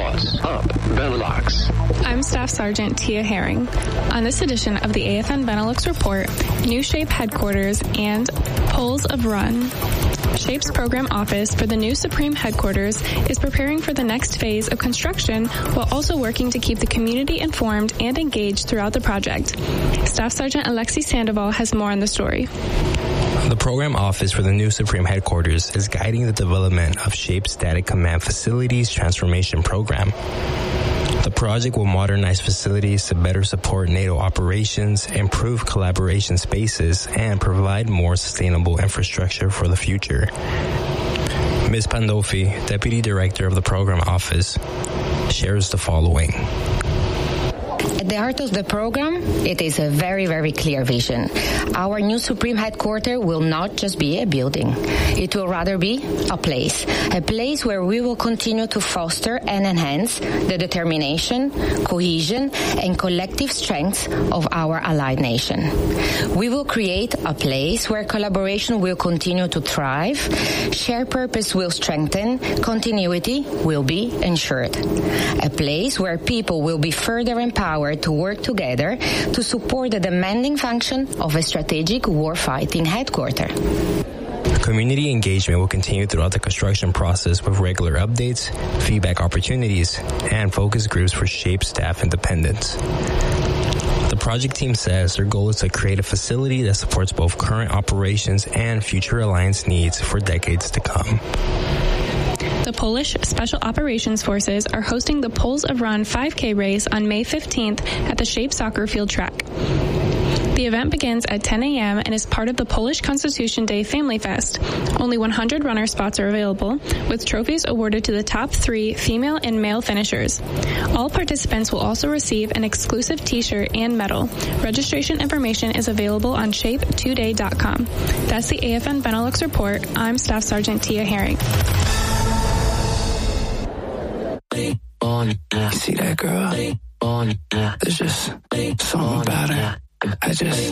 What's up, Benelux? I'm Staff Sergeant Tia Herring. On this edition of the AFN Benelux Report, new SHAPE headquarters and Poles of Run. SHAPE's program office for the new Supreme headquarters is preparing for the next phase of construction while also working to keep the community informed and engaged throughout the project. Staff Sergeant Alexi Sandoval has more on the story. The program office for the new Supreme headquarters is guiding the development of SHAPE's Static Command Facilities Transformation Program. The project will modernize facilities to better support NATO operations, improve collaboration spaces, and provide more sustainable infrastructure for the future. Ms. Pandolfi, Deputy Director of the Program Office, shares the following. At the heart of the program, it is a very, very clear vision. Our new Supreme headquarters will not just be a building. It will rather be a place where we will continue to foster and enhance the determination, cohesion, and collective strength of our allied nation. We will create a place where collaboration will continue to thrive, shared purpose will strengthen, continuity will be ensured. A place where people will be further empowered to work together to support the demanding function of a strategic warfighting headquarters. Community engagement will continue throughout the construction process with regular updates, feedback opportunities, and focus groups for SHAPE staff independence. The project team says their goal is to create a facility that supports both current operations and future alliance needs for decades to come. The Polish Special Operations Forces are hosting the Poles of Run 5K race on May 15th at the SHAPE soccer field track. The event begins at 10 a.m. and is part of the Polish Constitution Day Family Fest. Only 100 runner spots are available, with trophies awarded to the top 3 female and male finishers. All participants will also receive an exclusive t-shirt and medal. Registration information is available on shape2day.com. That's the AFN Benelux Report. I'm Staff Sergeant Tia Herring. See that girl? There's just something about her.